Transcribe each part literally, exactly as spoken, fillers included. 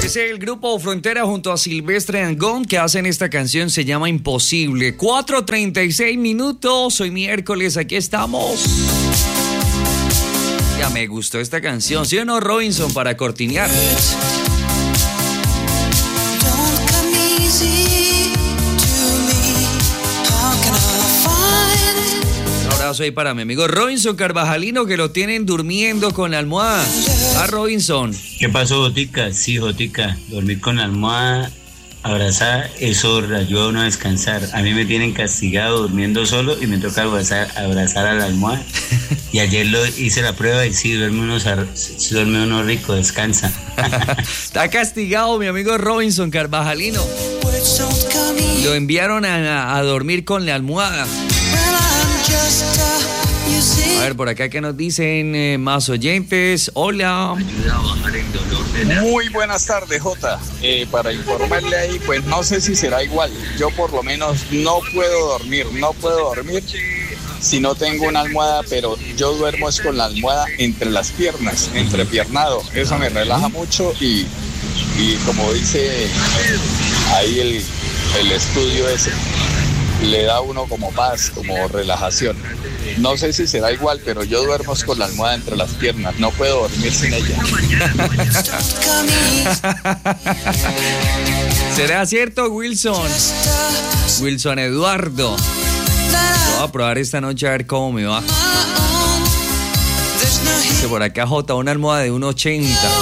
Es el grupo Frontera junto a Silvestre Dangond que hacen esta canción, se llama Imposible. cuatro treinta y seis minutos, hoy miércoles, aquí estamos. Ya me gustó esta canción, ¿sí o no, Robinson? Para cortinear. Soy para mi amigo Robinson Carvajalino, que lo tienen durmiendo con la almohada. Ah, Robinson. ¿Qué pasó, Jotica? Sí, Jotica, dormir con la almohada abrazada, eso ayuda a uno a descansar. A mí me tienen castigado durmiendo solo y me toca abrazar, abrazar a la almohada. Y ayer lo hice la prueba y sí, duerme uno, sí, duerme uno rico, descansa. Está castigado mi amigo Robinson Carvajalino. Lo enviaron a, a dormir con la almohada. A ver, por acá que nos dicen eh, más oyentes. Hola. Muy buenas tardes, Jota. Eh, para informarle ahí, pues no sé si será igual. Yo por lo menos no puedo dormir, no puedo dormir si no tengo una almohada, pero yo duermo es con la almohada entre las piernas, entrepiernado. Eso me relaja mucho y, y como dice ahí el, el estudio ese, le da a uno como paz, como relajación. No sé si será igual, pero yo duermo con la almohada entre las piernas. No puedo dormir sin ella. ¿Será cierto, Wilson? Wilson Eduardo. Lo voy a probar esta noche a ver cómo me va. Dice por acá J, una almohada de uno ochenta.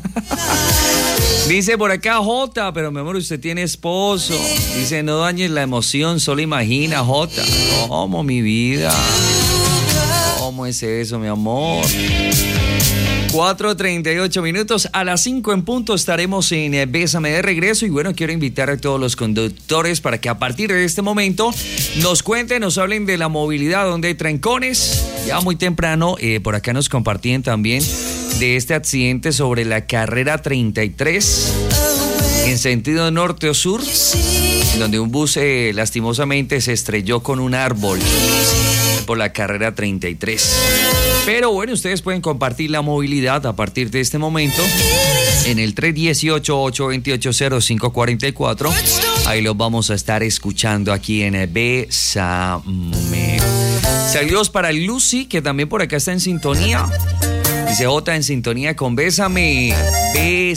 Dice por acá J, pero mi amor, usted tiene esposo. Dice, no dañes la emoción, solo imagina, J. ¿Cómo, mi vida? ¿Cómo es eso, mi amor? cuatro treinta y ocho minutos, a las cinco en punto estaremos en Bésame de regreso. Y bueno, quiero invitar a todos los conductores para que a partir de este momento nos cuenten, nos hablen de la movilidad, donde hay trancones. Ya muy temprano, eh, por acá nos compartían también de este accidente sobre la carrera treinta y tres en sentido norte o sur, donde un bus eh, lastimosamente se estrelló con un árbol por la carrera treinta y tres. Pero bueno, ustedes pueden compartir la movilidad a partir de este momento en el tres uno ocho, ocho dos ocho, cero cinco cuatro cuatro. Ahí los vamos a estar escuchando aquí en Bésame. Saludos para Lucy, que también por acá está en sintonía. Dice J, en sintonía con Bésame. Bésame.